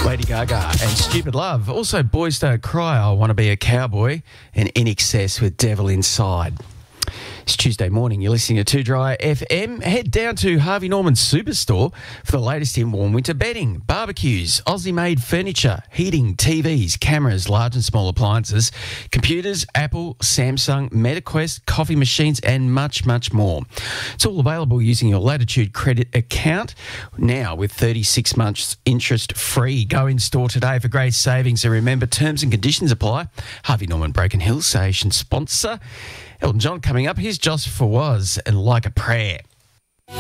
Lady Gaga and Stupid Love. Also, Boys Don't Cry, I Want to Be a Cowboy, and In Excess with Devil Inside. It's Tuesday morning. You're listening to 2 Dry FM. Head down to Harvey Norman Superstore for the latest in warm winter bedding, barbecues, Aussie-made furniture, heating, TVs, cameras, large and small appliances, computers, Apple, Samsung, MetaQuest, coffee machines, and much, much more. It's all available using your Latitude credit account now with 36 months interest free. Go in store today for great savings, and remember, terms and conditions apply. Harvey Norman Broken Hill Station sponsor. Elton John coming up. Here's Just For Was and Like a Prayer.